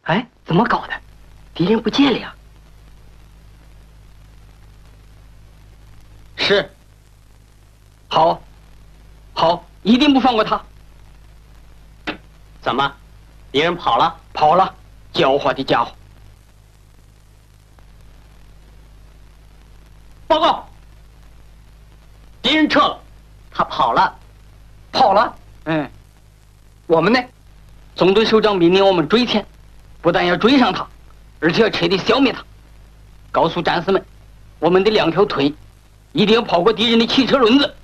哎，怎么搞的？敌人不见了呀？是。好，好，一定不放过他。 怎么，敌人跑了？ 跑了，狡猾的家伙！报告，敌人撤了， 他跑了。 跑了。嗯，我们呢？总队首长命令我们追前，不但要追上他，而且要彻底消灭他。告诉战士们，我们的2条腿一定要跑过敌人的汽车轮子。